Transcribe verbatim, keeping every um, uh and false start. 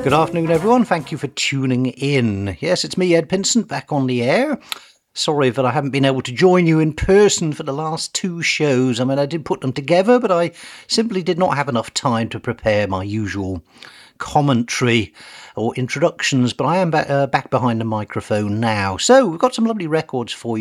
Good afternoon, everyone. Thank you for tuning in. Yes, it's me, Ed Pinsent, back on the air. Sorry that I haven't been able to join you in person for the last two shows. I mean, I did put them together, but I simply did not have enough time to prepare my usual commentary or introductions. But I am back, uh, back behind the microphone now. So we've got some lovely records for you.